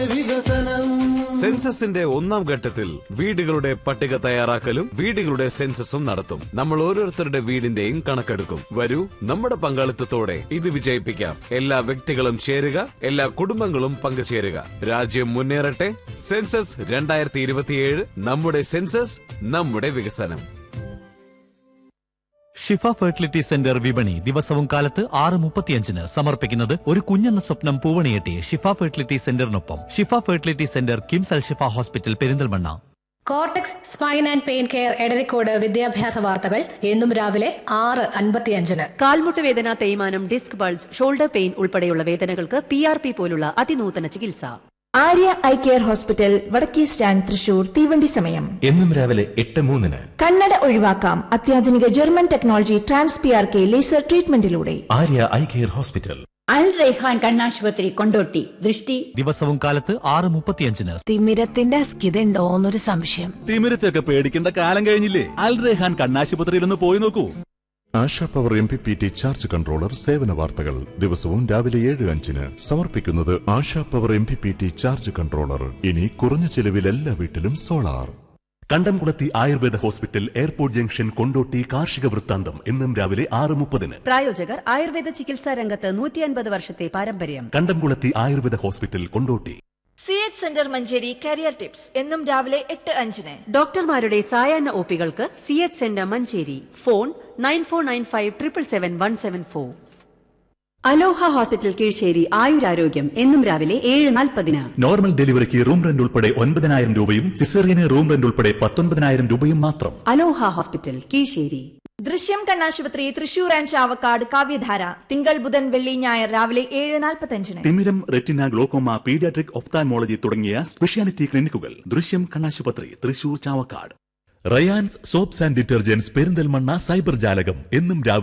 സെൻസസിന്റെ ഒന്നാം ഘട്ടത്തിൽ വീടുകളുടെ പട്ടിക തയ്യാറാക്കലും വീടുകളുടെ സെൻസസും നടത്തും. നമ്മൾ ഓരോരുത്തരുടെ വീടിന്റെയും കണക്കെടുക്കും. വരൂ, നമ്മുടെ പങ്കാളിത്തത്തോടെ ഇത് വിജയിപ്പിക്കാം. എല്ലാ വ്യക്തികളും ചേരുക, എല്ലാ കുടുംബങ്ങളും പങ്കുചേരുക. രാജ്യം മുന്നേറട്ടെ. സെൻസസ് 2027. നമ്മുടെ സെൻസസ്, നമ്മുടെ വികസനം. ഷിഫ ഫെർട്ടിലിറ്റി സെന്റർ വിപണി ദിവസവും കാലത്ത് 6:35 സമർപ്പിക്കുന്നത് ഒരു കുഞ്ഞെന്ന സ്വപ്നം പൂവണിയെട്ടി ഷിഫ fertility സെന്ററിനൊപ്പം. Shifa fertility centre KIMS Al Shifa hospital, Perinthalmanna. Cortex spine and pain care Edarikode വിദ്യാഭ്യാസ വാർത്തകൾ എന്നും രാവിലെ 6:55. കാൽമുട്ട് വേദന, തേയ്മാനം, ഡിസ്ക് ബൾജ്, ഷോൾഡർ പെയിൻ ഉൾപ്പെടെയുള്ള വേദനകൾക്ക് PRP പോലുള്ള അതിനൂതന ചികിത്സ. ആര്യ ഐ കെയർ ഹോസ്പിറ്റൽ, വടക്കേ സ്റ്റാൻഡ്, തൃശൂർ. തീവണ്ടി സമയം എന്നും രാവിലെ 8:03. കണ്ണട ഒഴിവാക്കാം അത്യാധുനിക German technology TransPRK laser ട്രീറ്റ്മെന്റിലൂടെ. Arya eye care hospital. അൽ റൈഹാൻ കണ്ണാശുപത്രി, കൊണ്ടോട്ടി. ദൃഷ്ടി ദിവസവും കാലത്ത് 6:35. തിമിരത്തിന്റെ അസ്കിതണ്ടോന്നൊരു സംശയം. തിമിരത്തൊക്കെ പേടിക്കേണ്ട കാലം കഴിഞ്ഞില്ലേ? അൽ റൈഹാൻ കണ്ണാശുപത്രിയിൽ ഒന്ന് പോയി നോക്കൂ. ASHA power MPPT charge controller സേവന വാർത്തകൾ ദിവസവും രാവിലെ 7:05 സമർപ്പിക്കുന്നത് ASHA power MPPT charge controller. ഇനി കുറഞ്ഞ ചെലവിൽ എല്ലാ വീട്ടിലും സോളാർ. കണ്ടംകുളത്തി Ayurveda hospital, airport junction, Kondotty. കാർഷിക വൃത്താന്തം എന്നും രാവിലെ 6:30. പ്രായോജകർ ആയുർവേദ ചികിത്സാ രംഗത്ത് 150 വർഷത്തെ പാരമ്പര്യം. കണ്ടംകുളത്തി Ayurveda hospital, Kondotty. CH centre Manjeri career tips എന്നും രാവിലെ 8:05. ഡോക്ടർമാരുടെ സായാഹ്ന ഒപികൾക്ക് CH സെന്റർ മഞ്ചേരി. ഫോൺ 9495777174. അലോഹ ഹോസ്പിറ്റൽ കീഴ്ശ്ശേരി, ആയുരാരോഗ്യം എന്നും രാവിലെ 7:40. നോർമൽ ഡെലിവറിക്ക് റൂം റെന്റ് ഉൾപ്പെടെ 9,000 രൂപയും സിസേറിയന് റൂം റെന്റ് ഉൾപ്പെടെ 19,000 രൂപയും മാത്രം. അലോഹ ഹോസ്പിറ്റൽ കീഴ്ശ്ശേരി. ദൃശ്യം കണ്ണാശുപത്രി, തൃശൂർ ആൻഡ് ചാവക്കാട്. കാവ്യധാര തിങ്കൾ, ബുധൻ, വെള്ളി, ഞായർ രാവിലെ 7:45. തിമിരം, റെറ്റിന, ഗ്ലോക്കോമ, പീഡിയാട്രിക്, ഒഫ്താൽമോളജി തുടങ്ങിയ സ്പെഷ്യാലിറ്റി ക്ലിനിക്കുകൾ. ദൃശ്യം കണ്ണാശുപത്രി, Thrissur, Chavakkad. Rayan's soaps and detergents, Perinthalmanna. Cyber ജാലകം എന്നും രാവിലെ